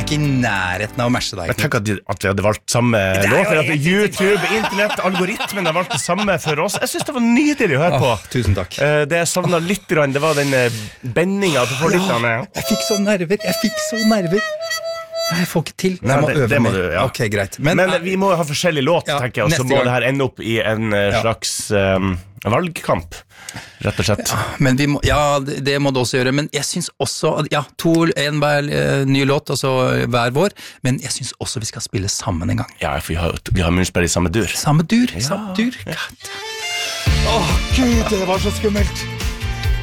ikke I nærheten av å matche deg. Jeg tenker at vi hadde valgt samme låt, at YouTube, internett, algoritmen har valgt det samme for oss. Jeg synes det var nydelig å høre på. Tusen takk. Det jeg savnet litt, det var den bendingen at du får litt av det. Jeg fikk så nerver. Jeg får ikke til. Jeg må øve mer. Ok, greit. Men vi må ha forskjellige låt, tenker jeg, og så må det her ende opp I en slags valgkamp, rett og slett. Men det må det også gjøre, men jeg synes også, en hver ny låt, altså hver vår, men jeg synes også vi skal spille sammen en gang. Ja, for vi har munnspill I samme dur. Samme dur. Åh, Gud, det var så skummelt.